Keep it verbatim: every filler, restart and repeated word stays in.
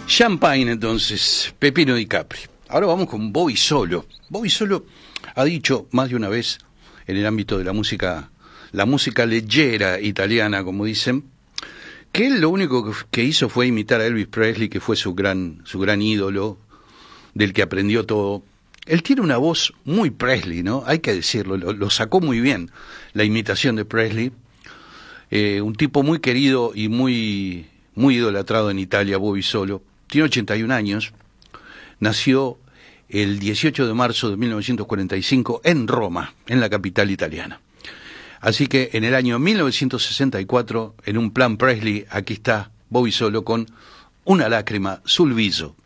Champagne, entonces, Pepino Di Capri. Ahora vamos con Bobby Solo. Bobby Solo ha dicho más de una vez en el ámbito de la música, la música leggera italiana, como dicen, que él lo único que hizo fue imitar a Elvis Presley, que fue su gran, su gran ídolo, del que aprendió todo. Él tiene una voz muy Presley, ¿no? Hay que decirlo, lo, lo sacó muy bien la imitación de Presley. Eh, un tipo muy querido y muy, muy idolatrado en Italia, Bobby Solo. Tiene ochenta y un años, nació el dieciocho de marzo de mil novecientos cuarenta y cinco en Roma, en la capital italiana. Así que en el año mil novecientos sesenta y cuatro, en un plan Presley, aquí está Bobby Solo con Una lágrima sul viso.